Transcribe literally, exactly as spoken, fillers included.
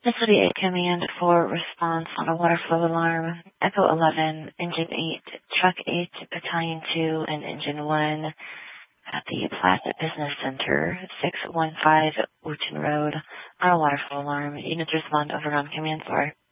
This will be a command for response on a water flow alarm. Echo eleven, Engine eight, Truck eight, Battalion two, and Engine one at the Platte Business Center, six one five Wooten Road, on a water flow alarm. Units respond over on command four.